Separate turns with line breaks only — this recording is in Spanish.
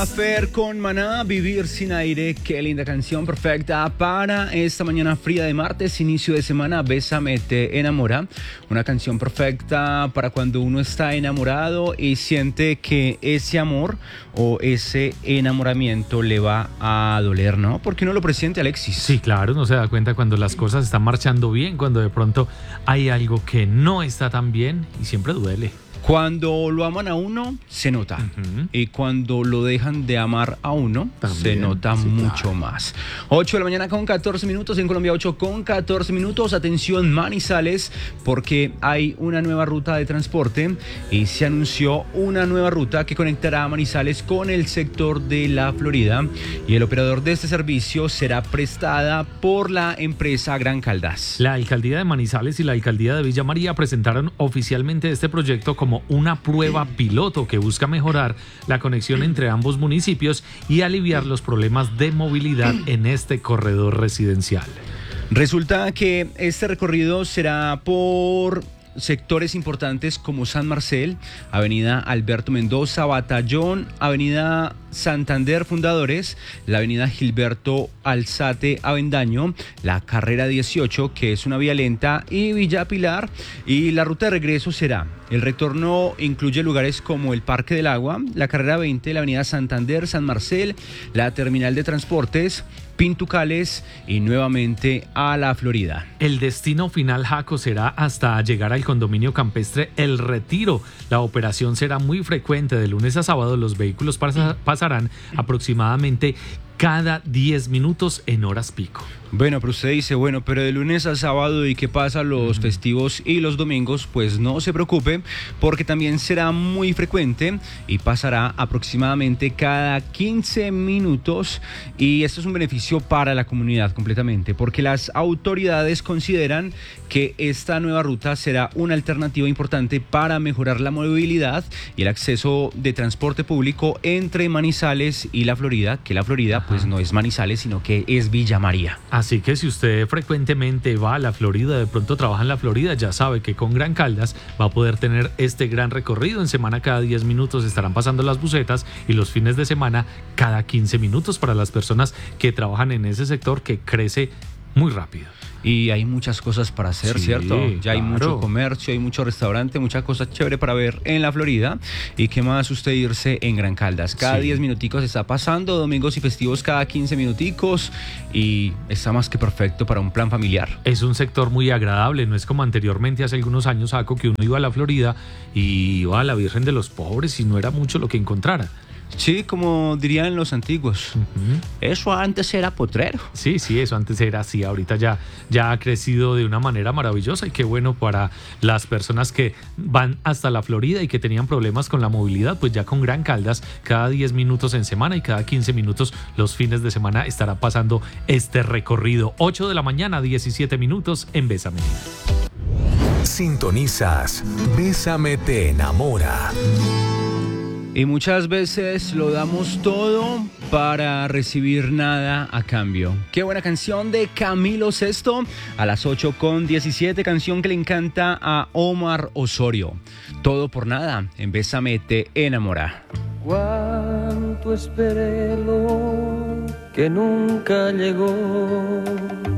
Fer con Maná, Vivir sin aire. Qué linda canción, perfecta para esta mañana fría de martes, inicio de semana. Bésame, te enamora. Una canción perfecta para cuando uno está enamorado y siente que ese amor o ese enamoramiento le va a doler, ¿no? Porque uno lo presiente, Alexis.
Sí, claro, uno se da cuenta cuando las cosas están marchando bien, cuando de pronto hay algo que no está tan bien y siempre duele.
Cuando lo aman a uno, se nota. Uh-huh. Y cuando lo dejan de amar a uno, también, se nota mucho más. 8 de la mañana con 14 minutos. En Colombia, 8 con 14 minutos. Atención, Manizales, porque hay una nueva ruta de transporte y se anunció una nueva ruta que conectará a Manizales con el sector de la Florida. Y el operador de este servicio será prestada por la empresa Gran Caldas.
La alcaldía de Manizales y la alcaldía de Villa María presentaron oficialmente este proyecto como una prueba piloto que busca mejorar la conexión entre ambos municipios y aliviar los problemas de movilidad en este corredor residencial.
Resulta que este recorrido será por sectores importantes como San Marcel, Avenida Alberto Mendoza, Batallón, Avenida Santander Fundadores, la Avenida Gilberto Alzate Avendaño, la Carrera 18, que es una vía lenta, y Villa Pilar. Y la ruta de regreso será: el retorno incluye lugares como el Parque del Agua, la Carrera 20, la Avenida Santander, San Marcel, la Terminal de Transportes, Pintucales y nuevamente a la Florida.
El destino final, Jaco, será hasta llegar al condominio campestre El Retiro. La operación será muy frecuente. De lunes a sábado los vehículos pasarán aproximadamente cada 10 minutos en horas pico.
Bueno, pero usted dice, pero de lunes a sábado, ¿y qué pasa los festivos y los domingos? Pues no se preocupe, porque también será muy frecuente y pasará aproximadamente cada 15 minutos. Y esto es un beneficio para la comunidad completamente, porque las autoridades consideran que esta nueva ruta será una alternativa importante para mejorar la movilidad y el acceso de transporte público entre Manizales y la Florida, que la Florida pues no es Manizales, sino que es Villa María.
Así que si usted frecuentemente va a la Florida, de pronto trabaja en la Florida, ya sabe que con Gran Caldas va a poder tener este gran recorrido. En semana cada 10 minutos estarán pasando las busetas y los fines de semana cada 15 minutos para las personas que trabajan en ese sector que crece muy rápido.
Y hay muchas cosas para hacer, sí, ¿cierto? Ya claro. Hay mucho comercio, hay mucho restaurante, muchas cosas chévere para ver en la Florida. ¿Y qué más usted irse en Gran Caldas? Cada 10 minuticos está pasando, domingos y festivos cada 15 minuticos, y está más que perfecto para un plan familiar.
Es un sector muy agradable, no es como anteriormente, hace algunos años, Jaco, que uno iba a la Florida y iba a la Virgen de los Pobres y no era mucho lo que encontrara.
Sí, como dirían los antiguos. Eso antes era potrero.
Sí, eso antes era así. Ahorita ya ha crecido de una manera maravillosa, y qué bueno para las personas que van hasta la Florida y que tenían problemas con la movilidad. Pues ya con Gran Caldas, cada 10 minutos en semana y cada 15 minutos los fines de semana estará pasando este recorrido. 8 de la mañana, 17 minutos en Bésame.
Sintonizas Bésame te enamora.
Y muchas veces lo damos todo para recibir nada a cambio. Qué buena canción de Camilo Sesto a las 8:17, canción que le encanta a Omar Osorio. Todo por nada, en Bésame te enamora.
Cuánto esperé lo que nunca llegó.